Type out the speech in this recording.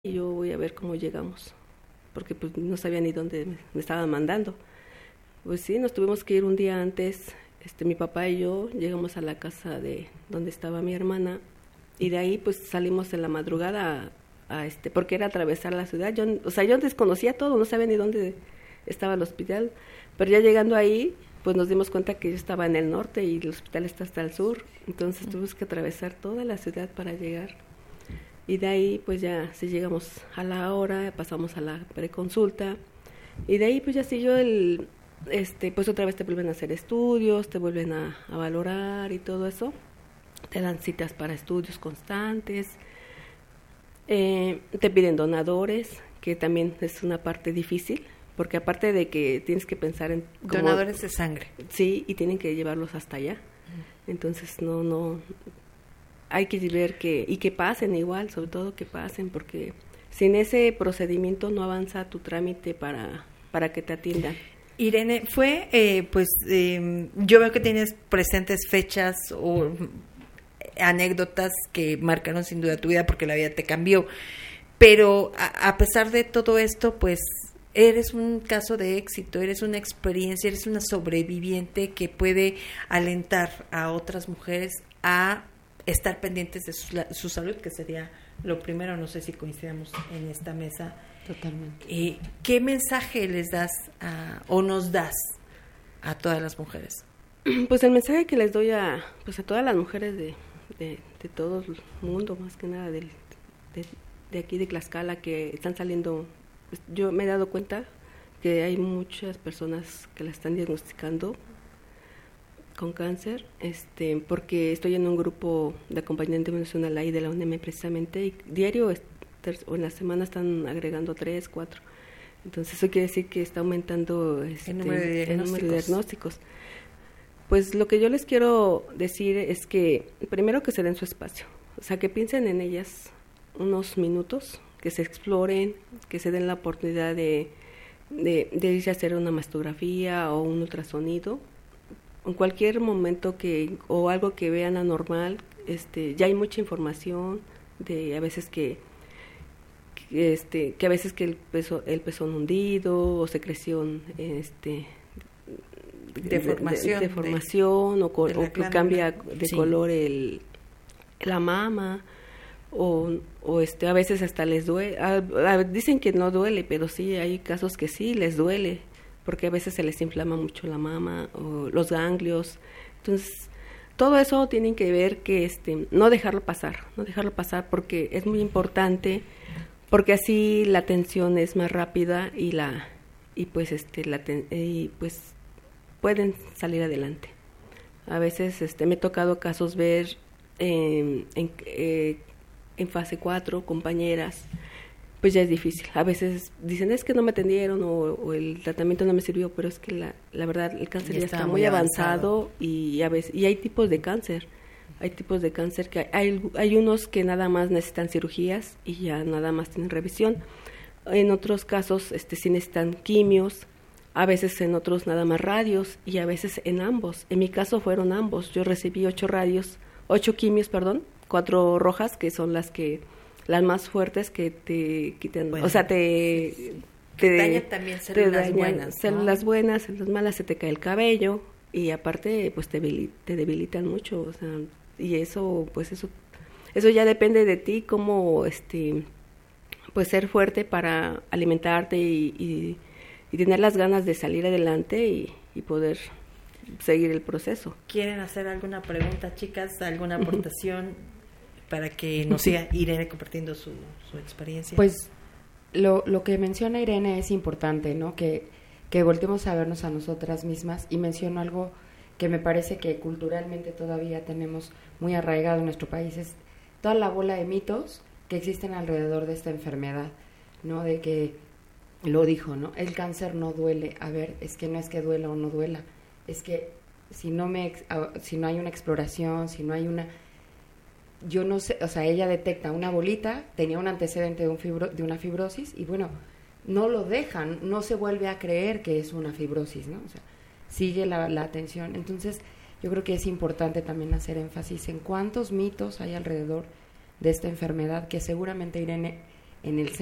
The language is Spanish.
y yo voy a ver cómo llegamos, porque pues no sabía ni dónde me estaban mandando. Pues sí, nos tuvimos que ir un día antes, mi papá y yo llegamos a la casa de donde estaba mi hermana, y de ahí pues salimos en la madrugada porque era atravesar la ciudad. Yo desconocía todo, no sabía ni dónde estaba el hospital, pero ya llegando ahí pues nos dimos cuenta que yo estaba en el norte y el hospital está hasta el sur, entonces tuvimos que atravesar toda la ciudad para llegar. Y de ahí pues ya si llegamos a la hora, pasamos a la preconsulta, y de ahí pues ya siguió pues otra vez te vuelven a hacer estudios, te vuelven a valorar y todo eso, te dan citas para estudios constantes, te piden donadores, que también es una parte difícil, porque aparte de que tienes que pensar en donadores de sangre. Sí, y tienen que llevarlos hasta allá. Entonces no hay que ver que pasen igual, sobre todo que pasen, porque sin ese procedimiento no avanza tu trámite para que te atiendan. Irene, yo veo que tienes presentes fechas o anécdotas que marcaron sin duda tu vida porque la vida te cambió, pero a pesar de todo esto, pues eres un caso de éxito, eres una experiencia, eres una sobreviviente que puede alentar a otras mujeres a estar pendientes de su salud, que sería lo primero. No sé si coincidamos en esta mesa. Totalmente. ¿Qué mensaje les das o nos das a todas las mujeres? Pues el mensaje que les doy a todas las mujeres de todo el mundo, más que nada de aquí de Tlaxcala, que están saliendo, pues yo me he dado cuenta que hay muchas personas que la están diagnosticando con cáncer, porque estoy en un grupo de acompañamiento emocional ahí de la UNEM precisamente, y diario o en la semana están agregando 3, 4. Entonces eso quiere decir que está aumentando el número de diagnósticos. Pues lo que yo les quiero decir es que primero que se den su espacio, o sea, que piensen en ellas unos minutos, que se exploren, que se den la oportunidad de irse a hacer una mastografía o un ultrasonido. En cualquier momento o algo que vean anormal, ya hay mucha información de a veces que a veces que el pezón hundido o secreción deformación o que cambia de color la mama, o a veces hasta les duele, dicen que no duele, pero sí hay casos que sí les duele, porque a veces se les inflama mucho la mama o los ganglios. Entonces todo eso tienen que ver que no dejarlo pasar porque es muy importante, porque así la atención es más rápida y pues pueden salir adelante. A veces me ha tocado casos ver en fase 4 compañeras, pues ya es difícil. A veces dicen, es que no me atendieron o el tratamiento no me sirvió, pero es que la verdad el cáncer ya está muy avanzado y hay tipos de cáncer. Hay tipos de cáncer que hay unos que nada más necesitan cirugías y ya nada más tienen revisión. En otros casos sí necesitan quimios, a veces en otros nada más radios y a veces en ambos. En mi caso fueron ambos. Yo recibí 8 quimios, 4 rojas, que son las más fuertes que te quitan, bueno, o sea, te dañan también células buenas, ¿no? Células buenas, células malas, se te cae el cabello y aparte pues te debilitan mucho, o sea, y eso ya depende de ti, cómo pues ser fuerte para alimentarte y tener las ganas de salir adelante y poder seguir el proceso. ¿Quieren hacer alguna pregunta, chicas? ¿Alguna aportación para que nos siga Irene compartiendo su experiencia? Pues lo que menciona Irene es importante, ¿no? Que voltemos a vernos a nosotras mismas, y menciono algo que me parece que culturalmente todavía tenemos muy arraigado en nuestro país, es toda la bola de mitos que existen alrededor de esta enfermedad, ¿no? De que lo dijo, ¿no? El cáncer no duele. A ver, es que no es que duela o no duela, es que si no hay una exploración, si no hay yo no sé, o sea, ella detecta una bolita, tenía un antecedente de una fibrosis y bueno, no lo dejan, no se vuelve a creer que es una fibrosis, ¿no? O sea, sigue la atención. Entonces, yo creo que es importante también hacer énfasis en cuántos mitos hay alrededor de esta enfermedad, que seguramente Irene en el